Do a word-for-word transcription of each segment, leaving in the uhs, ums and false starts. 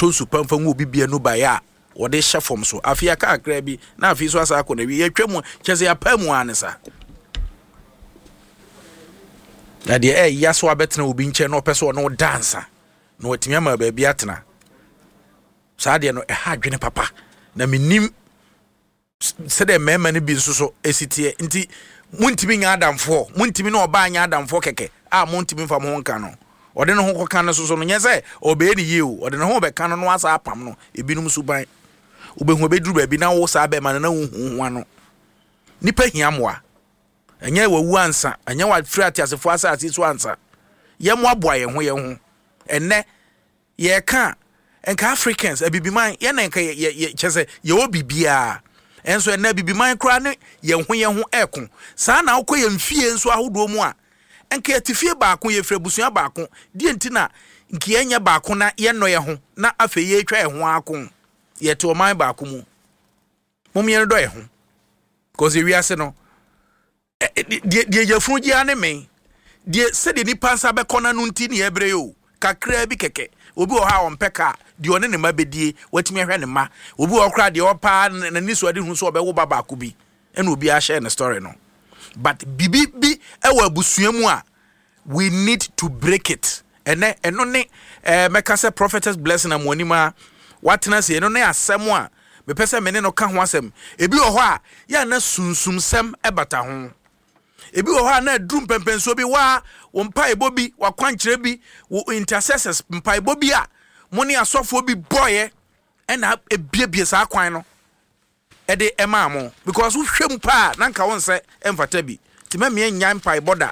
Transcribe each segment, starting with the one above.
tonsu pamfa ngu bibia no ba ya wo de hye fom so afia ka akra bi na afi so asa akọ na wi yetwam kyese ya pamu anesa na de eh yaso abetena obi nche na opeso no dansa na watimi ama ba bi atena saa de no e ha adwene papa na menim se de mema ne bi nso so esitie nti muntimi nya adamfo muntimi na oba anya adamfo keke a muntimi fa mo nka no ode ne ho koka no so so no nyese obe ni yiu ode ne ho be ka no no asa apam no ebinum suban obehu obeduru ba bi na wo sa be ma na hu hu ano nipa hiamwa enye wawu ansa enye wa free atiasefo asa ati so ansa ye mo aboa ye ho ye ho enne ye ka enka Africans abibiman ye na enka ye chese ye obibia enso enne abibiman kra ne ye ho ye ho ekon saa na akọ ye mfie enso ahodo mu a enka atifie baako ye frabusua baako die ntina nki enya baako na ye no ye ho na afa ye atwa ye ho akon ye to man baako mu mum ye do ye ho cause we ase no die die jafunu ji ane me die se de ni pansa be kona no nti ne ebre yo kakra bi keke obi o ha on peka die one ne ma bedie watimi ahwe ne ma obi o kra de opa na ni so ade hu so obewo baba ko bi ena obi a share na story no but bibi bi e wa busuamu a we need to break it ene eno ne eh meka se prophetess blessing amonima watena se eno ne asem a me pese me ne no ka ho asem ebi o ho a ya na sunsum sem e bata ho ebi wo ha na drum pempenso bi wa wo mpai bobi wa kwankyere bi wo intercessors mpai bobi a moni asofo bi boye e na ebiebie sa kwan no e de ema mo because wo hwem pa na nka won se emfata bi ti ma me nyai mpai boda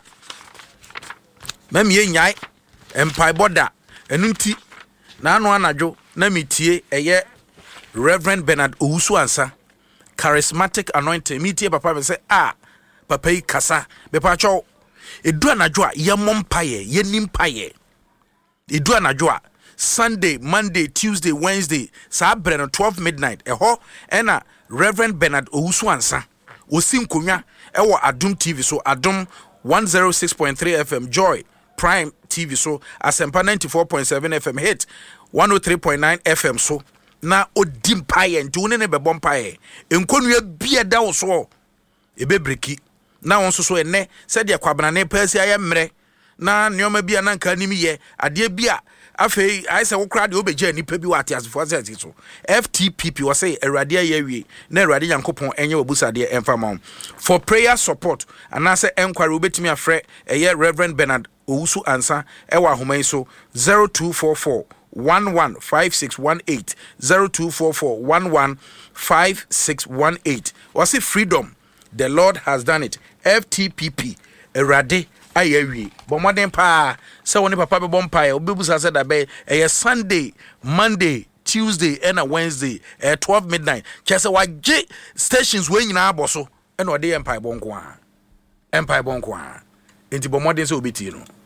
ma me nyai mpai boda enunti na anu anadwo na metie eye Reverend Bernard Owusu Ansa charismatic anointing metie papa me say ah papa yi kasa be pa cho edu anadwo a ye mompaye ye nimpaye edu anadwo a Sunday, Monday, Tuesday, Wednesday sa bre no twelve midnight eho ena Reverend Bernard Owusu Ansa osim konwa ewo Adom T V so Adom one oh six point three F M Joy Prime T V so Asempa ninety-four point seven F M Hit one oh three point nine F M so na odimpaye ntune ne be bompaye enkonua bia da wo so ebe breki na won so so enne se de kwabana ne pasi aye mre na neoma bia na nka nimi ye ade bia afei ai se wo kra de obegya nipa bi wate asefo aseti so F T P P wo say awrade aye wie na awrade yankopon enye wabusade emfa ma for prayer support anase enquiry obetimi afre eye Reverend Bernard Owusu Ansa ewa homan so zero two four four one one five six one eight zero two four four one one five six one eight was say freedom the Lord has done it F T P P erade ayawi bomoden pa se woni papa be bompa obebusa se da be eh Sunday Monday Tuesday and a Wednesday at twelve midnight chese wagye stations we nyina aboso e no de empire bonko a empire bonko a enti bomoden se obeti no